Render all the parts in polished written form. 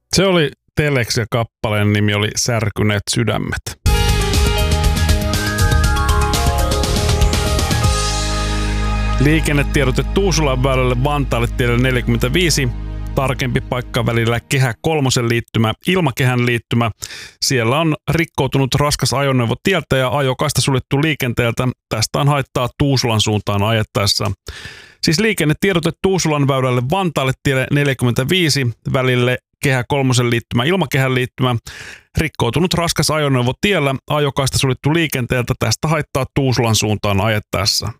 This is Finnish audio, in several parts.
Se oli Telex ja kappaleen nimi oli Särkyneet sydämet. Liikennetiedote Tuusulan väylälle Vantaalle tielle 45. Tarkempi paikka välillä Kehä 3 liittymä, Ilmakehän liittymä. Siellä on rikkoutunut raskas ajoneuvo tieltä ja ajokaista suljettu liikenteeltä. Tästä on haittaa Tuusulan suuntaan ajettaessa. Siis liikennetiedote Tuusulan väylälle Vantaalle tielle 45 välille Kehä 3 liittymä, Ilmakehän liittymä. Rikkoutunut raskas ajoneuvo tiellä, ajokaista suljettu liikenteeltä. Tästä haittaa Tuusulan suuntaan ajettaessa.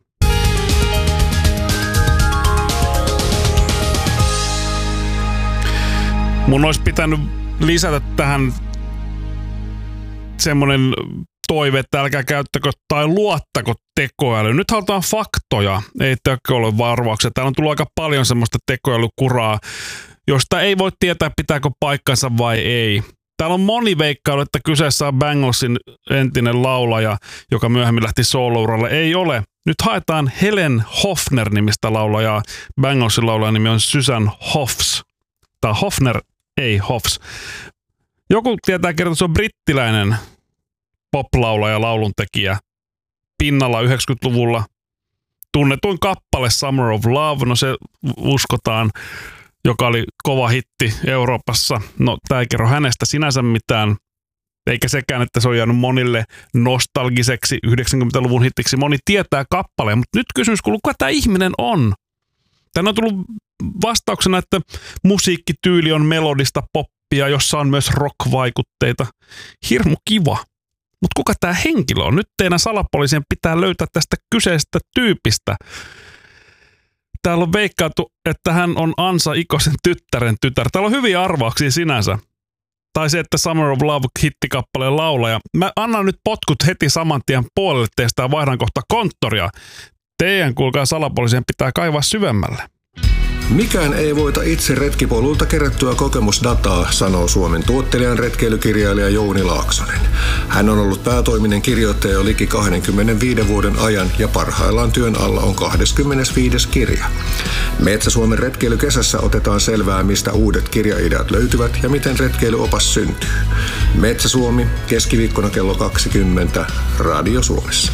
Mun olisi pitänyt lisätä tähän semmoinen toive, että älkää käyttäkö tai luottako tekoälyyn. Nyt halutaan faktoja, ei tekoälyvarvauksia. Täällä on tullut aika paljon semmoista tekoälykuraa, josta ei voi tietää, pitääkö paikkansa vai ei. Täällä on moni veikkailu, että kyseessä on Banglesin entinen laulaja, joka myöhemmin lähti soolouralle. Ei ole. Nyt haetaan Helen Hofner-nimistä laulajaa. Banglesin laulajan nimi on Susan Hoffs. Tai Hofner, ei Hoffs. Joku tietää kertoa, että se on brittiläinen poplaulaja, lauluntekijä. Pinnalla 90-luvulla. Tunnetuin kappale Summer of Love, no se uskotaan, joka oli kova hitti Euroopassa. No, tämä ei kerro hänestä sinänsä mitään, eikä sekään, että se on jäänyt monille nostalgiseksi 90-luvun hittiksi. Moni tietää kappaleen, mutta nyt kysymys kuuluu, kuka tämä ihminen on? Tänne on tullut vastauksena, että musiikkityyli on melodista poppia, jossa on myös rock-vaikutteita. Hirmu kiva. Mutta kuka tämä henkilö on? Nyt teidän salapoliisien pitää löytää tästä kyseisestä tyypistä. Täällä on veikkailtu, että hän on Ansa Ikosen tyttären tytär. Täällä on hyviä arvauksia sinänsä. Tai se, että Summer of Love-hittikappaleen laulaja. Mä annan nyt potkut heti saman tien puolelle teistä ja vaihdan kohta konttoria. Teidän, kuulkaa, salapoliisien pitää kaivaa syvemmälle. Mikään ei voita itse retkipolulta kerättyä kokemusdataa, sanoo Suomen tuottelijan retkeilykirjailija Jouni Laaksonen. Hän on ollut päätoiminen kirjoittaja jo liki 25 vuoden ajan ja parhaillaan työn alla on 25. kirja. Metsä-Suomen retkeilykesässä otetaan selvää, mistä uudet kirjaideat löytyvät ja miten retkeilyopas syntyy. Metsä-Suomi, keskiviikkona kello 20, Radio Suomessa.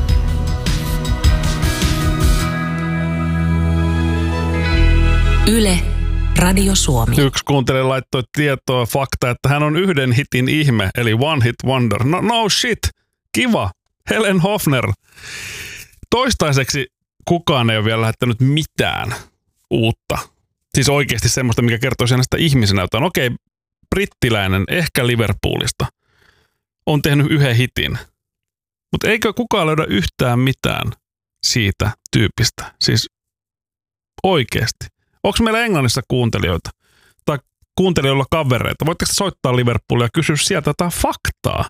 Yle, Radio Suomi. Yksi kuuntelija laittoi tietoa fakta, että hän on yhden hitin ihme, eli one hit wonder. No shit, kiva, Helen Hofner. Toistaiseksi kukaan ei ole vielä lähettänyt mitään uutta. Siis oikeasti semmoista, mikä kertoo hänestä ihmisenä jotain. Okei, brittiläinen, ehkä Liverpoolista, on tehnyt yhden hitin. Mutta eikö kukaan löydä yhtään mitään siitä tyypistä? Siis oikeasti. Onko meillä Englannissa kuuntelijoita tai kuuntelijoilla kavereita? Voitteko soittaa Liverpoolia ja kysyä sieltä jotain faktaa?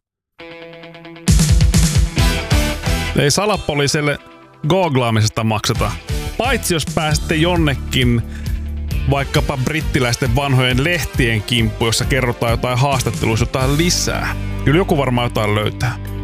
Ei salapoliisille googlaamisesta makseta. Paitsi jos pääsette jonnekin vaikkapa brittiläisten vanhojen lehtien kimppuun, jossa kerrotaan jotain haastatteluissa, jotain lisää. Kyllä joku varmaan jotain löytää.